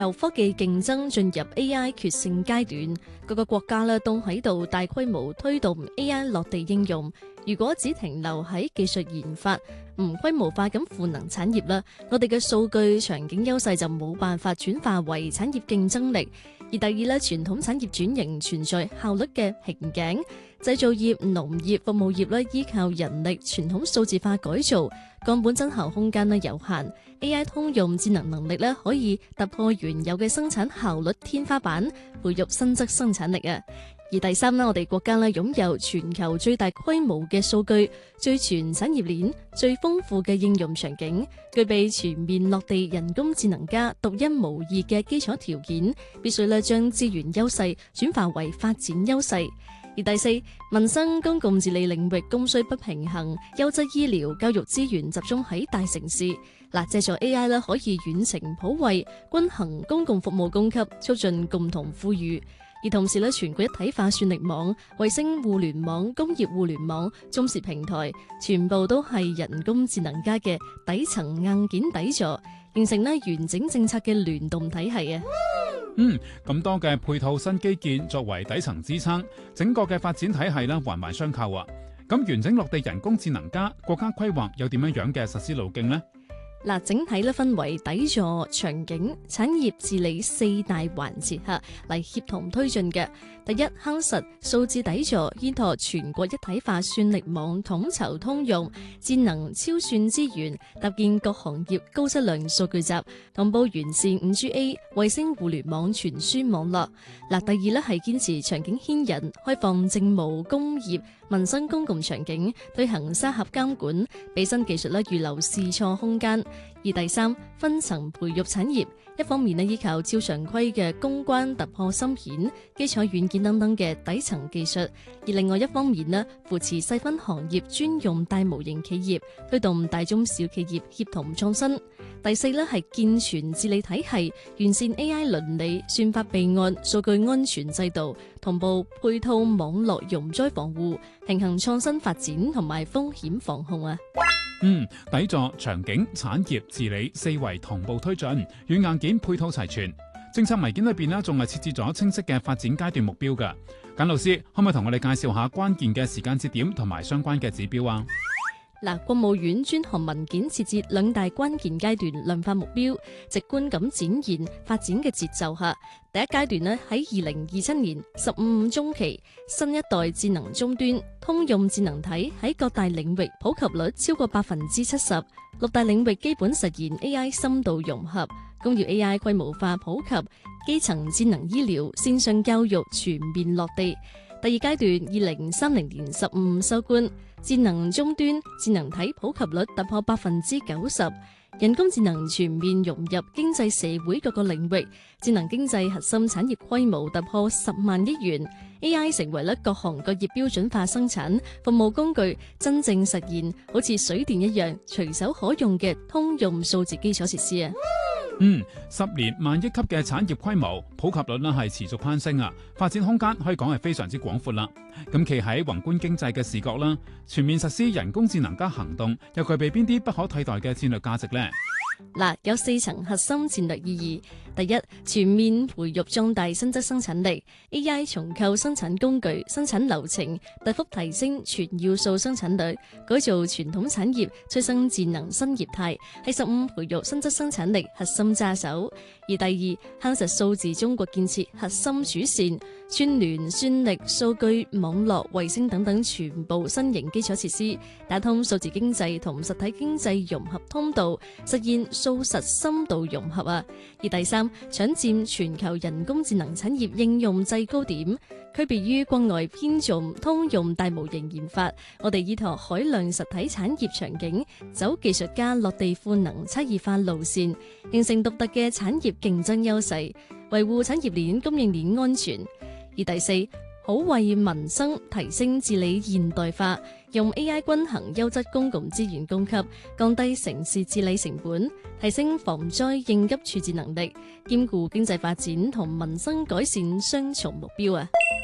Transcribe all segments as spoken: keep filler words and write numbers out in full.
由科技競爭進入 A I 決勝階段，各個國家咧都喺度大規模推動 A I 落地應用。如果只停留喺技術研發，唔規模化咁賦能產業啦，我哋嘅數據場景優勢就冇辦法轉化為產業競爭力。而第二咧，傳統產業轉型存在效率嘅瓶頸，製造業、農業、服務業咧依靠人力傳統數字化改造，降本增效空間咧有限。A I 通用智能能力咧可以突破原有嘅生產效率天花板，培育新質生產力啊！而第三咧，我哋國家咧擁有全球最大規模嘅數據、最全產業鏈、最豐富嘅應用場景，具備全面落地人工智能加獨一無二嘅基礎條件，必須咧將資源優勢轉化為發展優勢。而第四，民生公共治理領域供需不平衡，優質醫療、教育資源集中喺大城市。嗱，借助 A I 咧可以遠程普惠、均衡公共服務供給，促進共同富裕。而同時咧，全國一體化算力網、衛星互聯網、工業互聯網、中視平台，全部都係人工智能加嘅底層硬件底座，形成咧完整政策嘅聯動體系啊！ 嗯，咁多嘅配套新基建作為底層支撐，整個嘅發展體系咧環環相扣啊！咁完整落地人工智能加，國家規劃有點樣樣嘅實施路徑呢？ 嗱，整體咧分為底座、場景、產業治理四大環節吓嚟協同推進嘅。第一，夯實數字底座，依託全國一體化算力網統籌通用智能超算資源，搭建各行業高質量數據集，同步完善 五 G A 衛星互聯網傳輸網絡。嗱，第二咧係堅持場景牽引，開放政務、工業、民生公共場景，推行沙盒監管，俾新技術咧預留試錯空間。而第三，分層培育產業，一方面咧依靠超常規嘅攻關突破深顯、基礎軟件等等嘅底層技術，而另外一方面咧扶持細分行業專用大模型企業，推動大中小企業協同創新。第四咧係健全治理體系，完善 A I 倫理、算法備案、數據安全制度，同步配套網絡容災防護，平衡創新發展同埋風險防控啊！ 嗯，底座、場景、產業、治理四維同步推進，軟硬件配套齊全。政策文件裏邊呢，仲係設置咗清晰嘅發展階段目標㗎。簡老師可唔可以同我哋介紹下關鍵嘅時間節點同埋相關嘅指標啊？ 嗱，國務院專項文件設置兩大關鍵階段量化目標，直觀咁展現發展嘅節奏下。第一階段呢，喺二零二七年十五中期，新一代智能終端通用智能體喺各大領域普及率超過百分之七十，六大領域基本實現 A I 深度融合，工業 A I 規模化普及，基層智能醫療、線上教育全面落地。第二階段二零三零年十五收官，智能終端智能體普及率突破百分之九十，人工智能全面融入經濟社會各個領域，智能經濟核心產業規模突破十萬億元 ，A I 成為咗各行各業標準化生產服務工具，真正實現好似水電一樣隨手可用嘅通用數字基礎設施啊！ 嗯，十年萬億級嘅產業規模，普及率呢係持續攀升啊，發展空間可以講係非常之廣闊啦。咁企喺宏觀經濟嘅視角啦，全面實施人工智能加行動，又具備邊啲不可替代嘅戰略價值呢？ 嗱，有四層核心戰略意義。第一，全面培育壯大新質生產力 ，A I 重構生產工具、生產流程，大幅提升全要素生產率，改造傳統產業，催生智能新業態，係十五培育新質生產力核心揸手。而第二，夯實數字中國建設核心主線，串聯算力、數據、網絡、衛星等等全部新型基礎設施，打通數字經濟同實體經濟融合通道，實現數實深度融合啊！而第三，搶佔全球人工智能產業應用制高點，區別於國外偏重通用大模型研發，我哋依託海量實體產業場景，走技術加落地賦能差異化路線，形成獨特嘅產業競爭優勢，維護產業鏈供應鏈安全。而第四，好為民生提升治理現代化，用 A I 均衡優質公共資源供給，降低城市治理成本，提升防災應急處置能力，兼顧經濟發展同民生改善雙重目標啊！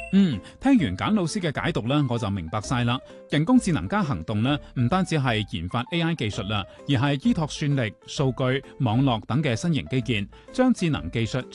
嗯，聽完簡老師嘅解讀呢，我就明白晒啦。人工智能加行動呢，唔單止係研發 A I 技術啦，而係依託算力、數據、網絡等嘅新型基建，將智能技術